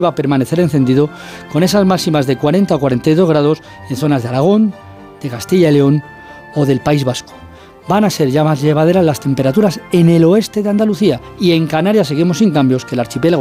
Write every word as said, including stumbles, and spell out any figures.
va a permanecer encendido con esas máximas de cuarenta o cuarenta y dos grados en zonas de Aragón, de Castilla y León o del País Vasco. Van a ser ya más llevaderas las temperaturas en el oeste de Andalucía, y en Canarias seguimos sin cambios, que el archipiélago